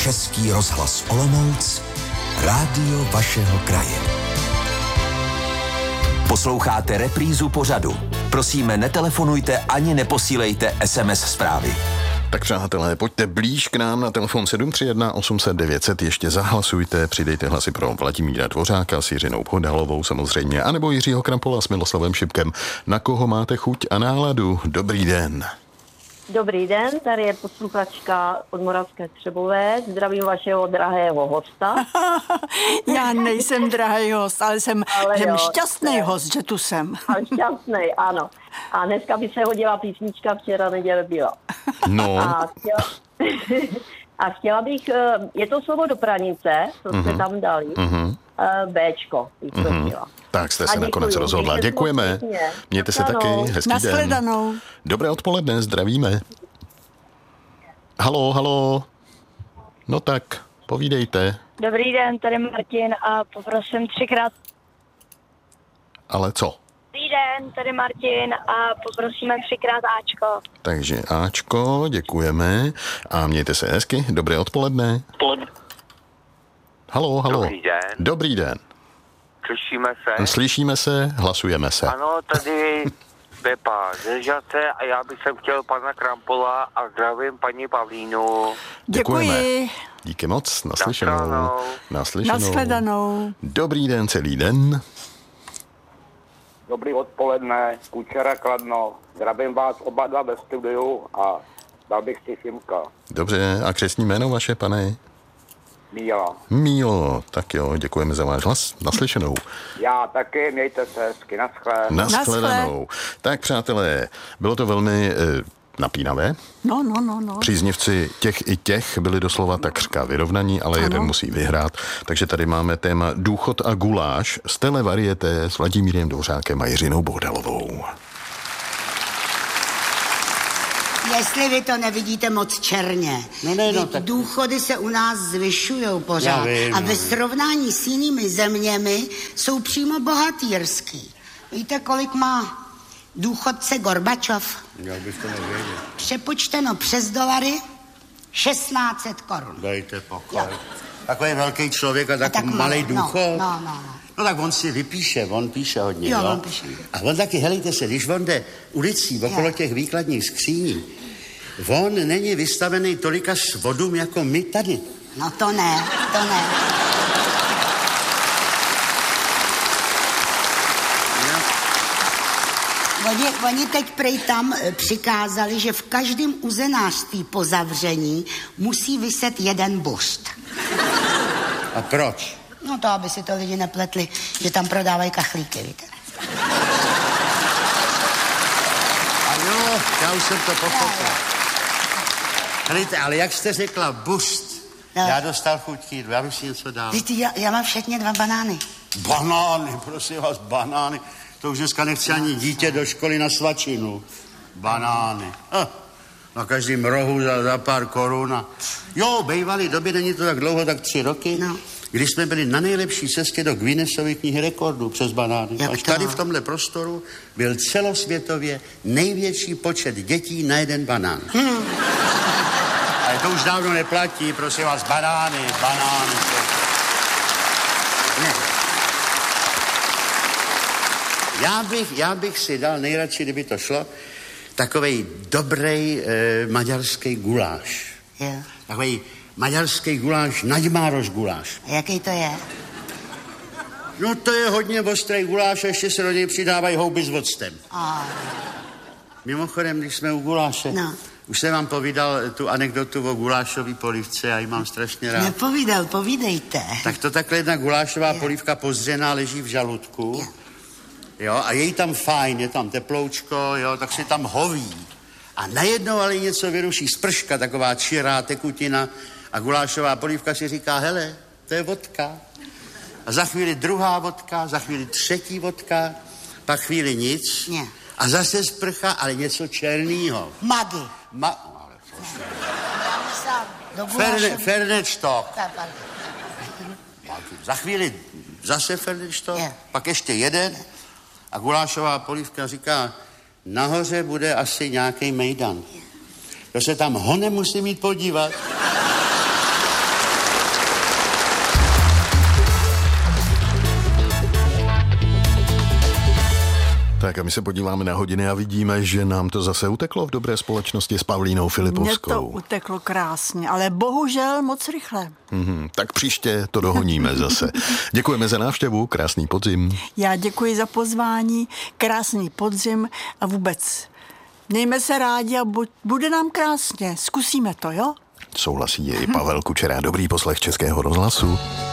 Český rozhlas Olomouc, rádio vašeho kraje. Posloucháte reprízu pořadu. Prosíme, netelefonujte ani neposílejte SMS zprávy. Tak přátelé, pojďte blíž k nám na telefon 731 800 900, ještě zahlasujte, přidejte hlasy pro Vladimíra Dvořáka s Jiřinou Bohdalovou samozřejmě, anebo Jiřího Krampola s Miloslavem Šipkem. Na koho máte chuť a náladu? Dobrý den. Dobrý den, tady je posluchačka od Moravské Třebové. Zdravím vašeho drahého hosta. Já nejsem drahý host, ale jsem šťastný host, že tu jsem. Ale šťastný, ano. A dneska by se hodila písnička Včera neděle byla. No. A chtěla bych, je to slovo do pranice, co jste tam dali, Bčko, bych prosila. Tak jste se nakonec rozhodla. Děkujeme. Mějte se taky, hezký den. Nashledanou. Dobré odpoledne, zdravíme. Halo. No tak, povídejte. Dobrý den, tady Martin a poprosím 3krát. Ale co? Dobrý den, tady Martin a poprosíme 3krát Ačko. Takže Ačko, děkujeme a mějte se hezky. Dobré odpoledne. Halo. Dobrý den. Dobrý den. Slyšíme se, hlasujeme se. Ano, tady Pepa ze Žace a já bych sem chtěl pana Krampola a zdravím paní Pavlínu. Děkuji. Díky moc, naslyšenou. Nashledanou. Dobrý den, celý den. Dobrý odpoledne, Kučera Kladno. Zdravím vás oba dva ve studiu a dal bych si Šimka. Dobře, a křestní jméno vaše, pane? Mílo, tak jo, děkujeme za váš hlas. Naslyšenou. Já taky, mějte se hezky, Nashledanou. Tak přátelé, bylo to velmi napínavé. No. Příznivci těch i těch byli doslova takřka vyrovnaní, ale jeden musí vyhrát. Takže tady máme téma důchod a guláš z Televarieté s Vladimírem Dvořákem a Jiřinou Bohdalovou. Jestli vy to nevidíte moc černě. Tak důchody se u nás zvyšujou pořád. A ve srovnání s jinými zeměmi jsou přímo bohatýrský. Víte, kolik má důchodce Gorbačov? Já bych to nevěděl. Přepočteno přes dolary 1600 korun. Dejte pokoj. Takový velký člověk a tak malý důchod. No tak on si vypíše, on píše hodně, jo? On píše. A on taky, helejte se, když on jde ulicí okolo těch výkladních skříní, on není vystavený tolika svodům jako my tady. No to ne. Oni teď prej tam přikázali, že v každém uzenářství po zavření musí viset jeden bust. A proč? No to, aby si to lidi nepletli, že tam prodávají kachlíky, víte. A jo, já už jsem to pochopil. Helejte, ale jak jste řekla bust, já dostal chuť k jídlu, já bych si něco dal. Já mám všechny 2 banány. Banány, prosím vás, banány. To už dneska nechci ani dítě do školy na svačinu. Banány. Na každém rohu za pár korun. Jo, bejvalý době, není to tak dlouho, tak 3 roky. No. Když jsme byli na nejlepší cestě do Guinnessovy knihy rekordů přes banány. Až tady v tomhle prostoru byl celosvětově největší počet dětí na jeden banán. Ale to už dávno neplatí, prosím vás, banány. Ne. Já bych si dal nejradši, kdyby to šlo, takovej dobrý maďarský guláš. Jo. Takovej maďarský guláš, Nagymároš guláš. A jaký to je? No to je hodně ostrý guláš a ještě se do něj přidávají houby s octem. Mimochodem, když jsme u guláše, už jsem vám povídal tu anekdotu o gulášové polívce, já ji mám strašně rád. Nepovídal, povídejte. Tak to takhle jedna gulášová polívka pozřená leží v žaludku. Jo, a je jí tam fajn, je tam teploučko, jo, tak si tam hoví. A najednou ale něco vyruší sprška, taková čirá tekutina a gulášová polívka si říká, hele, to je vodka. A za chvíli druhá vodka, za chvíli třetí vodka, pak chvíli nic. Ne. A zase sprcha, ale něco černýho. Magi. Fernečtok. Za chvíli zase Fernečtok, pak ještě jeden. A gulášová polívka říká, nahoře bude asi nějaký mejdan. To se tam honem musím jít podívat. Tak a my se podíváme na hodiny a vidíme, že nám to zase uteklo v dobré společnosti s Pavlínou Filipovskou. Mně to uteklo krásně, ale bohužel moc rychle. Tak příště to dohoníme zase. Děkujeme za návštěvu, krásný podzim. Já děkuji za pozvání, krásný podzim a vůbec mějme se rádi a bude nám krásně. Zkusíme to, jo? Souhlasí i Pavel Kučera. Dobrý poslech Českého rozhlasu.